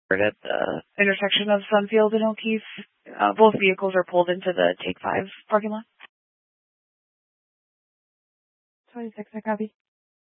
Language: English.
at the intersection of Sunfield and O'Keefe. Both vehicles are pulled into the Take 5 parking lot. 26, I copy.